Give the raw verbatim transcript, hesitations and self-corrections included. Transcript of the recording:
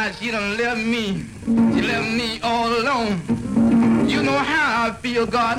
now she done left me. She left me all alone. You know how I feel, God